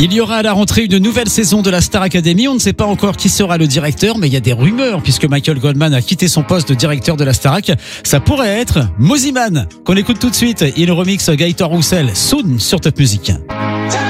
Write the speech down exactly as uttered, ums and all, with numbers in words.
Il y aura à la rentrée une nouvelle saison de la Star Academy. On ne sait pas encore qui sera le directeur, mais il y a des rumeurs puisque Michael Goldman a quitté son poste de directeur de la Starac. Ça pourrait être Mosimann, qu'on écoute tout de suite. Il remixe Gaëtan Roussel, Soon sur Top Music.